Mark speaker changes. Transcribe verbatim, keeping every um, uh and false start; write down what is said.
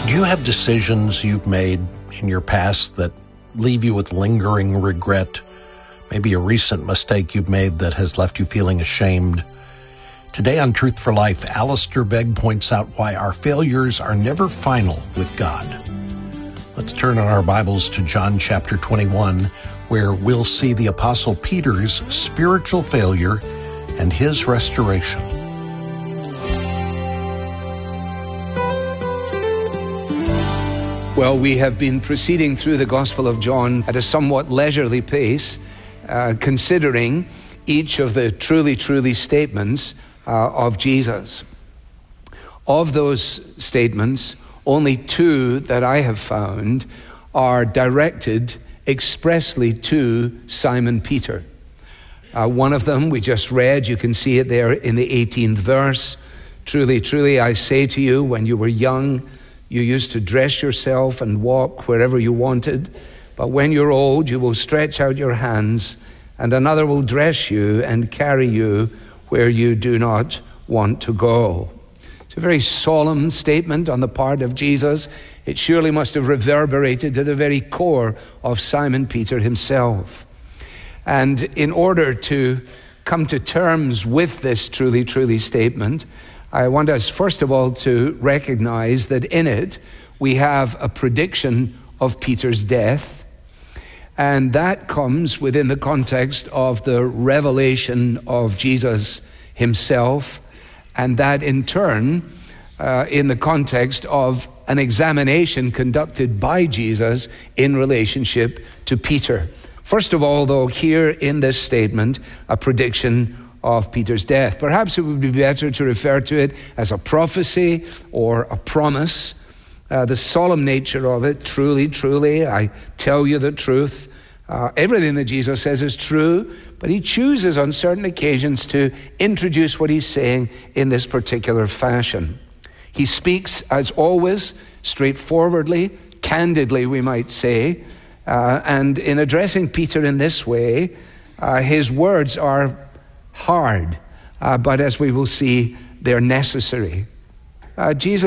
Speaker 1: Do you have decisions you've made in your past that leave you with lingering regret? Maybe a recent mistake you've made that has left you feeling ashamed. Today on Truth for Life, Alistair Begg points out why our failures are never final with God. Let's turn on our Bibles to John chapter twenty-one, where we'll see the Apostle Peter's spiritual failure and his restoration.
Speaker 2: Well, we have been proceeding through the Gospel of John at a somewhat leisurely pace, uh, considering each of the truly, truly statements uh, of Jesus. Of those statements, only two that I have found are directed expressly to Simon Peter. Uh, one of them we just read, you can see it there in the eighteenth verse. Truly, truly, I say to you, when you were young, you used to dress yourself and walk wherever you wanted. But when you're old, you will stretch out your hands, and another will dress you and carry you where you do not want to go. It's a very solemn statement on the part of Jesus. It surely must have reverberated to the very core of Simon Peter himself. And in order to come to terms with this truly, truly statement, I want us, first of all, to recognize that in it we have a prediction of Peter's death, and that comes within the context of the revelation of Jesus himself, and that in turn, uh, in the context of an examination conducted by Jesus in relationship to Peter. First of all, though, here in this statement, a prediction of Peter's death. Perhaps it would be better to refer to it as a prophecy or a promise. Uh, the solemn nature of it, truly, truly, I tell you the truth. Uh, everything that Jesus says is true, but he chooses on certain occasions to introduce what he's saying in this particular fashion. He speaks, as always, straightforwardly, candidly, we might say, uh, and in addressing Peter in this way, uh, his words are hard, uh, but as we will see, they're necessary. Uh, Jesus